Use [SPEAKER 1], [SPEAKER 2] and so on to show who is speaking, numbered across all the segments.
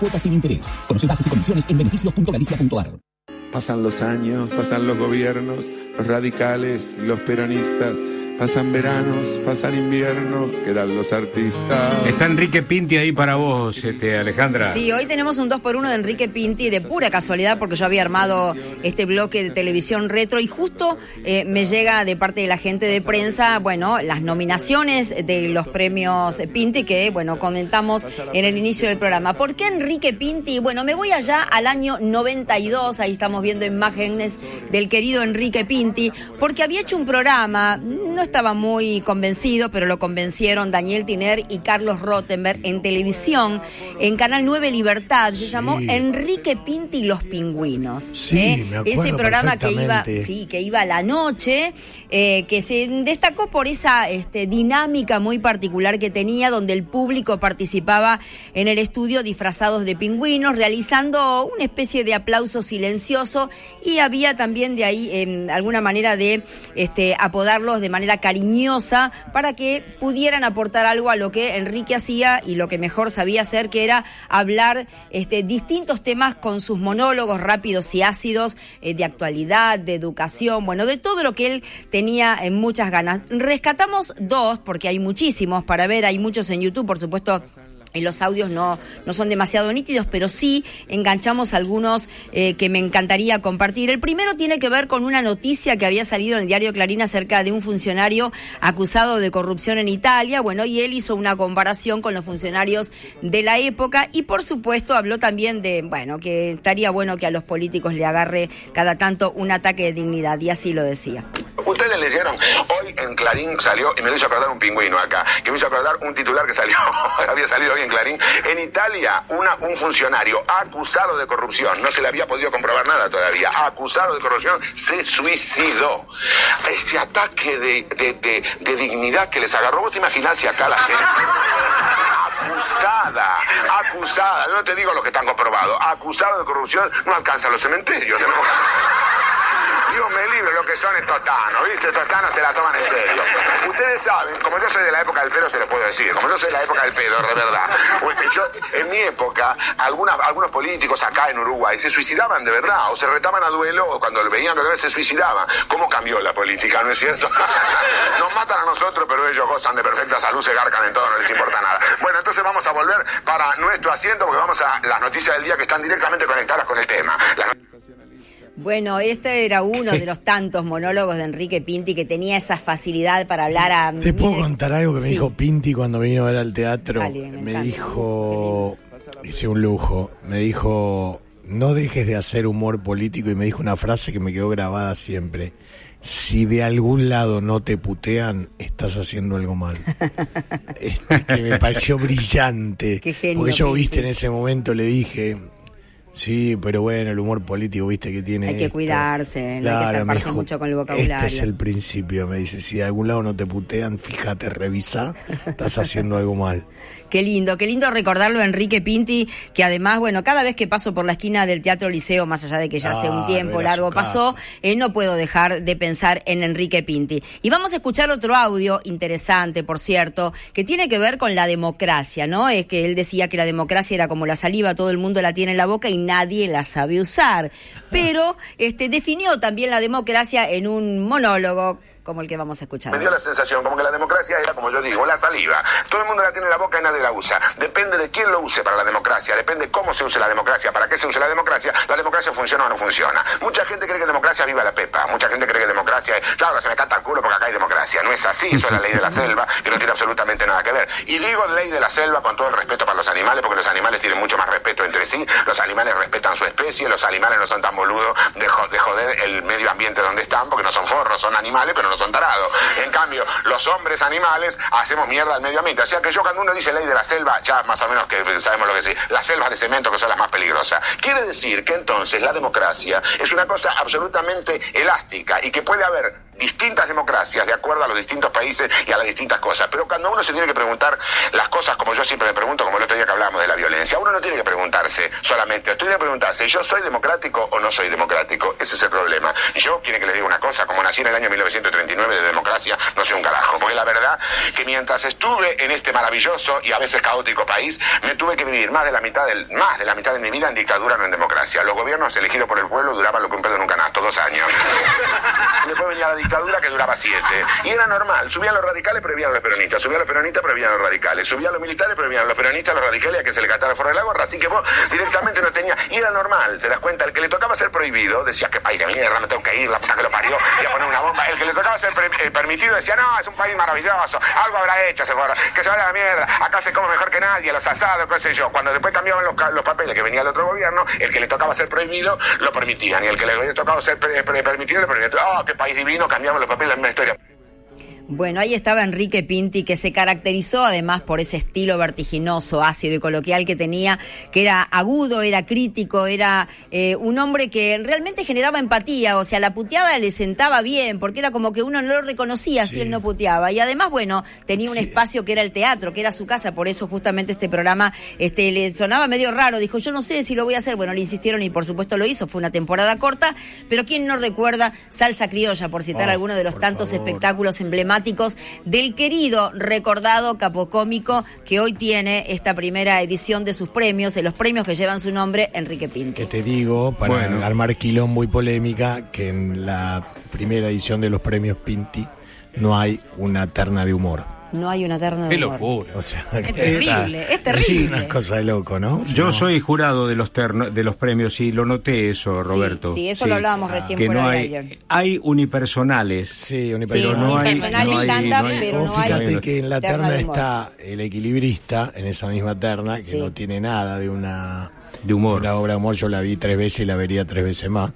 [SPEAKER 1] Cuotas sin interés. Conoce bases y condiciones en beneficios.galicia.ar.
[SPEAKER 2] Pasan los años, pasan los gobiernos, los radicales, los peronistas, pasan veranos, pasan inviernos, quedan los artistas.
[SPEAKER 3] Está Enrique Pinti ahí para vos, Alejandra.
[SPEAKER 4] Sí, hoy tenemos un 2x1 de Enrique Pinti, de pura casualidad, porque yo había armado este bloque de televisión retro y justo me llega de parte de la gente de prensa, bueno, las nominaciones de los premios Pinti que, bueno, comentamos en el inicio del programa. ¿Por qué Enrique Pinti? Bueno, me voy allá al año 92, ahí estamos viendo imágenes del querido Enrique Pinti, porque había hecho un programa, no estaba muy convencido, pero lo convencieron Daniel Tiner y Carlos Rottenberg en televisión, en Canal 9 Libertad, se llamó Enrique Pinti y los Pingüinos.
[SPEAKER 5] Sí, me acuerdo
[SPEAKER 4] ese programa que iba a la noche, que se destacó por esa dinámica muy particular que tenía, donde el público participaba en el estudio disfrazados de pingüinos, realizando una especie de aplauso silencioso, y había también de ahí alguna manera de apodarlos de manera cariñosa para que pudieran aportar algo a lo que Enrique hacía y lo que mejor sabía hacer, que era hablar distintos temas con sus monólogos rápidos y ácidos, de actualidad, de educación, bueno, de todo lo que él tenía muchas ganas. Rescatamos dos, porque hay muchísimos para ver, hay muchos en YouTube, por supuesto. Los audios no son demasiado nítidos, pero sí enganchamos algunos que me encantaría compartir. El primero tiene que ver con una noticia que había salido en el diario Clarín acerca de un funcionario acusado de corrupción en Italia. Bueno, y él hizo una comparación con los funcionarios de la época y, por supuesto, habló también de, bueno, que estaría bueno que a los políticos le agarre cada tanto un ataque de dignidad, y así lo decía.
[SPEAKER 6] Ustedes leyeron, hoy en Clarín salió, y me lo hizo acordar un pingüino acá, que me hizo acordar un titular que salió, había salido hoy en Clarín. En Italia, un funcionario acusado de corrupción, no se le había podido comprobar nada todavía, acusado de corrupción, se suicidó. Este ataque de dignidad que les agarró, ¿vos te imaginás si acá la gente... Acusada, no te digo lo que están comprobados, acusado de corrupción, no alcanza los cementerios, tenemos que... Dios me libre lo que son estos tanos, ¿viste? Estos tanos se la toman en serio. Ustedes saben, como yo soy de la época del pedo, se los puedo decir, como yo soy de la época del pedo, de verdad. Yo, en mi época, algunos políticos acá en Uruguay se suicidaban de verdad, o se retaban a duelo, o cuando veían que se suicidaban. ¿Cómo cambió la política, no es cierto? Nos matan a nosotros, pero ellos gozan de perfecta salud, se garcan en todo, no les importa nada. Bueno, entonces vamos a volver para nuestro asiento, porque vamos a las noticias del día que están directamente conectadas con el tema.
[SPEAKER 4] Bueno, este era uno de los tantos monólogos de Enrique Pinti que tenía esa facilidad para hablar a...
[SPEAKER 5] ¿Te puedo contar algo que me dijo Pinti cuando vino a ver al teatro?
[SPEAKER 4] Dale,
[SPEAKER 5] me dijo, hice un lujo, me dijo, no dejes de hacer humor político, y me dijo una frase que me quedó grabada siempre: si de algún lado no te putean, estás haciendo algo mal. Que me pareció brillante.
[SPEAKER 4] Qué genio,
[SPEAKER 5] porque yo,
[SPEAKER 4] Pinti.
[SPEAKER 5] viste, en ese momento le dije... Sí, pero bueno, el humor político, viste, que tiene...
[SPEAKER 4] Hay que cuidarse, no hay que zarparse mucho con el vocabulario.
[SPEAKER 5] Este es el principio, me dice. Si de algún lado no te putean, fíjate, revisá, estás haciendo algo mal.
[SPEAKER 4] Qué lindo recordarlo a Enrique Pinti, que además, bueno, cada vez que paso por la esquina del Teatro Liceo, más allá de que ya hace un tiempo largo pasó, no puedo dejar de pensar en Enrique Pinti. Y vamos a escuchar otro audio interesante, por cierto, que tiene que ver con la democracia, ¿no? Es que él decía que la democracia era como la saliva, todo el mundo la tiene en la boca y nadie la sabe usar. Pero definió también la democracia en un monólogo como el que vamos a escuchar.
[SPEAKER 6] Me dio la sensación como que la democracia era, como yo digo, la saliva. Todo el mundo la tiene en la boca y nadie la usa. Depende de quién lo use para la democracia, depende cómo se use la democracia, para qué se use la democracia funciona o no funciona. Mucha gente cree que democracia viva la pepa, mucha gente cree que democracia es, claro, se me canta el culo porque acá hay democracia. No es así, eso es la ley de la selva, que no tiene absolutamente nada que ver. Y digo ley de la selva con todo el respeto para los animales, porque los animales tienen mucho más respeto entre sí, los animales respetan su especie, los animales no son tan boludos de joder el medio ambiente donde están, porque no son forros, son animales, pero no son tarados. En cambio, los hombres animales hacemos mierda al medio ambiente. O sea que yo, cuando uno dice ley de la selva, ya más o menos que sabemos lo que sí, las selvas de cemento, que son las más peligrosas. Quiere decir que entonces la democracia es una cosa absolutamente elástica y que puede haber distintas democracias de acuerdo a los distintos países y a las distintas cosas. Pero cuando uno se tiene que preguntar las cosas, como yo siempre me pregunto, como el otro día que hablábamos de la violencia, uno no tiene que preguntarse solamente, tiene que preguntarse, ¿yo soy democrático o no soy democrático? Ese es el problema. Yo, quiero que les diga una cosa, como nací en el año 1939 de democracia, no soy un carajo, porque la verdad que mientras estuve en este maravilloso y a veces caótico país, me tuve que vivir más de la mitad de mi vida en dictadura, no en democracia. Los gobiernos elegidos por el pueblo duraban lo que un pedo en un canasto, 2 años. Después venía la dictadura que duraba 7. Y era normal, subían los radicales, prohibían a los peronistas, subían los peronistas, prohibían a los radicales, subían los militares, prohibían a los peronistas, a los radicales, a que se le gastara el forro de la gorra. Así que vos directamente no tenías, y era normal, te das cuenta, el que le tocaba ser prohibido decía, que país de mierda, me tengo que ir, la puta que lo parió, y a poner una bomba. El que le tocaba ser permitido decía, no, es un país maravilloso, algo habrá hecho, que se vaya a la mierda, acá se come mejor que nadie, los asados, qué sé yo. Cuando después cambiaban los papeles, que venía el otro gobierno, el que le tocaba ser prohibido lo permitían, y el que le había tocado ser permitido lo permitían. Oh, qué país divino, cambiamos los papeles, la misma historia.
[SPEAKER 4] Bueno, ahí estaba Enrique Pinti, que se caracterizó además por ese estilo vertiginoso, ácido y coloquial que tenía, que era agudo, era crítico, era un hombre que realmente generaba empatía, o sea, la puteada le sentaba bien, porque era como que uno no lo reconocía si él no puteaba, y además, bueno, tenía un espacio que era el teatro, que era su casa, por eso justamente este programa le sonaba medio raro, dijo, yo no sé si lo voy a hacer, bueno, le insistieron y por supuesto lo hizo, fue una temporada corta, pero ¿quién no recuerda Salsa Criolla, por citar alguno de los tantos espectáculos emblemáticos del querido, recordado capocómico que hoy tiene esta primera edición de sus premios, de los premios que llevan su nombre, Enrique Pinti?
[SPEAKER 5] Que te digo, para armar quilombo y polémica, que en la primera edición de los premios Pinti no hay una terna de humor.
[SPEAKER 4] No hay una terna de humor.
[SPEAKER 3] Qué locura.
[SPEAKER 5] O sea,
[SPEAKER 4] es terrible, es terrible.
[SPEAKER 5] Es una cosa de loco, ¿no?
[SPEAKER 3] Yo soy jurado de los premios y lo noté eso, Roberto.
[SPEAKER 4] Sí, eso lo hablábamos recién
[SPEAKER 3] que
[SPEAKER 4] fuera
[SPEAKER 3] no
[SPEAKER 4] de
[SPEAKER 3] hay,
[SPEAKER 4] aire.
[SPEAKER 3] Hay unipersonales.
[SPEAKER 5] Sí,
[SPEAKER 3] pero no hay
[SPEAKER 4] stand-up, pero no hay.
[SPEAKER 5] Fíjate que en la terna
[SPEAKER 4] de humor.
[SPEAKER 5] está el equilibrista, en esa misma terna, que no tiene nada de una...
[SPEAKER 3] De humor.
[SPEAKER 5] La obra de humor yo la vi 3 veces y la vería 3 veces más.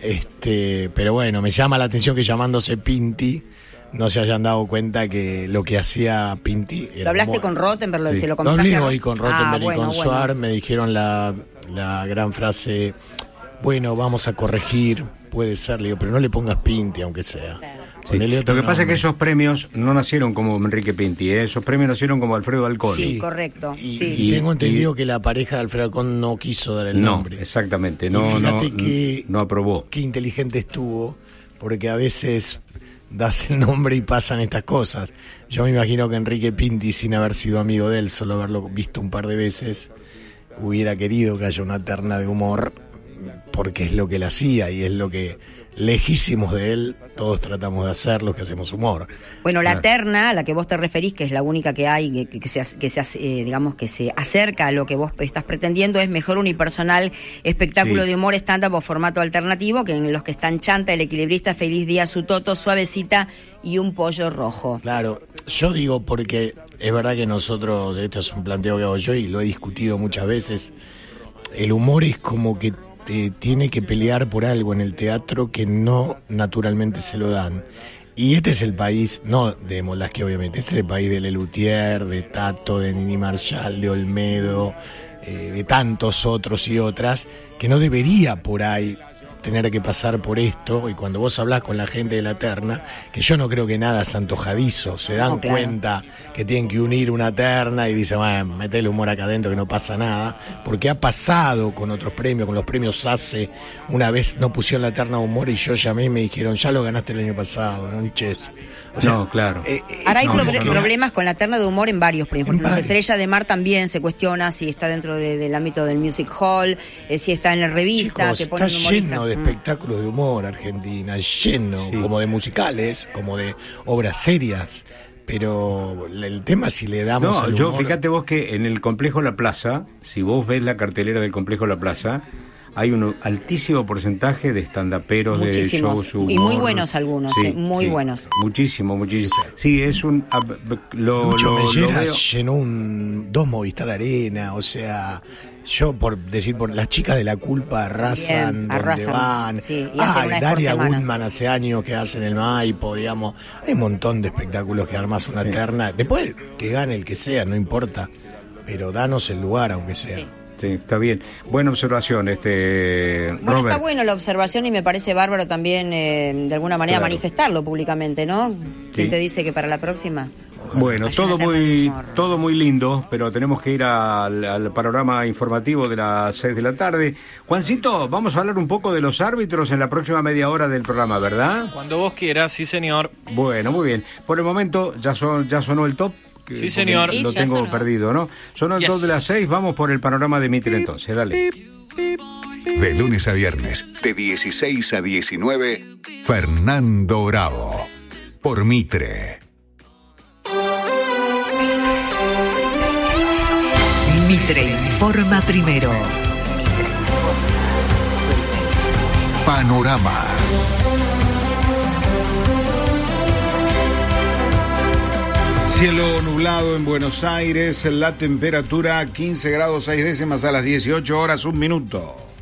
[SPEAKER 5] Pero bueno, me llama la atención que llamándose Pinti no se hayan dado cuenta que lo que hacía Pinti era
[SPEAKER 4] ¿Lo hablaste
[SPEAKER 5] humor.
[SPEAKER 4] con Rottenberg?
[SPEAKER 5] Sí.
[SPEAKER 4] ¿Se lo
[SPEAKER 5] Lo
[SPEAKER 4] comentaste?
[SPEAKER 5] hablé hoy con Rottenberg y con Suar, me dijeron la gran frase, bueno, vamos a corregir, puede ser, le digo, pero no le pongas Pinti, aunque sea.
[SPEAKER 4] Claro.
[SPEAKER 3] Sí. Lo que pasa es que esos premios no nacieron como Enrique Pinti, esos premios nacieron como Alfredo Alcón.
[SPEAKER 4] Sí, correcto.
[SPEAKER 5] Y tengo entendido que la pareja de Alfredo Alcón no quiso dar el nombre.
[SPEAKER 3] Exactamente,
[SPEAKER 5] no
[SPEAKER 3] aprobó.
[SPEAKER 5] Qué inteligente estuvo, porque a veces das el nombre y pasan estas cosas. Yo me imagino que Enrique Pinti, sin haber sido amigo de él, solo haberlo visto un par de veces, hubiera querido que haya una terna de humor, porque es lo que él hacía y es lo que, lejísimos de él, todos tratamos de hacer los que hacemos humor.
[SPEAKER 4] Bueno, la terna a la que vos te referís, que es la única que hay, que se acerca a lo que vos estás pretendiendo, es Mejor Unipersonal Espectáculo de Humor Stand-up o Formato Alternativo, que en los que están Chanta, El Equilibrista, Feliz Día, Su Toto, Suavecita y Un Pollo Rojo.
[SPEAKER 5] Claro, yo digo porque es verdad que nosotros, esto es un planteo que hago yo y lo he discutido muchas veces, el humor es como que tiene que pelear por algo en el teatro que no naturalmente se lo dan. Y este es el país, no de Molasque obviamente, este es el país de Lelutier, de Tato, de Nini Marshall, de Olmedo, de tantos otros y otras, que no debería por ahí tener que pasar por esto. Y cuando vos hablás con la gente de la terna, que yo no creo que nada es antojadizo, se dan cuenta que tienen que unir una terna y dicen, bueno, mete el humor acá adentro que no pasa nada, porque ha pasado con otros premios, con los premios ACE, una vez no pusieron la terna de humor y yo llamé y me dijeron, ya lo ganaste el año pasado, no hinches. O sea,
[SPEAKER 3] no, claro.
[SPEAKER 4] Ahora hay problemas con la terna de humor en varios premios. Por ejemplo, Estrella de Mar también se cuestiona si está dentro del ámbito del music hall, si está en la revista.
[SPEAKER 5] Chicos,
[SPEAKER 4] que pone
[SPEAKER 5] está
[SPEAKER 4] un humorista.
[SPEAKER 5] lleno de espectáculos de humor Argentina, lleno, como de musicales, como de obras serias. Pero el tema es si le damos al humor...
[SPEAKER 3] Fíjate vos que en el Complejo La Plaza, si vos ves la cartelera del Complejo La Plaza, hay un altísimo porcentaje de estandaperos, de shows humor.
[SPEAKER 4] Y muy buenos algunos, muy buenos.
[SPEAKER 3] Muchísimo. Sí, es un...
[SPEAKER 5] Lucho Melleras llenó 2 Movistar Arena, o sea... Yo, por las chicas de La Culpa arrasan donde van.
[SPEAKER 4] Sí, y
[SPEAKER 5] Daria Goodman hace años que hacen el Maipo, digamos. Hay un montón de espectáculos que armas una terna. Después que gane el que sea, no importa. Pero danos el lugar, aunque sea.
[SPEAKER 3] Sí, está bien. Buena observación,
[SPEAKER 4] Bueno,
[SPEAKER 3] Robert.
[SPEAKER 4] está bueno la observación y me parece bárbaro también de alguna manera manifestarlo públicamente, ¿no? ¿Quién te dice que para la próxima?
[SPEAKER 3] Bueno, todo muy lindo, pero tenemos que ir al panorama informativo de las 6 de la tarde. Juancito, vamos a hablar un poco de los árbitros en la próxima media hora del programa, ¿verdad?
[SPEAKER 7] Cuando vos quieras, sí señor.
[SPEAKER 3] Bueno, muy bien. Por el momento ya sonó el top.
[SPEAKER 7] Sí, señor.
[SPEAKER 3] Lo tengo perdido, ¿no? Sonó el top de las 6, vamos por el panorama de Mitre entonces, dale.
[SPEAKER 8] De lunes a viernes, de 16 a 19, Fernando Bravo, por Mitre.
[SPEAKER 9] Mitre informa primero.
[SPEAKER 8] Panorama.
[SPEAKER 10] Cielo nublado en Buenos Aires, la temperatura 15 grados 6 décimas a las 18 horas 1 minuto.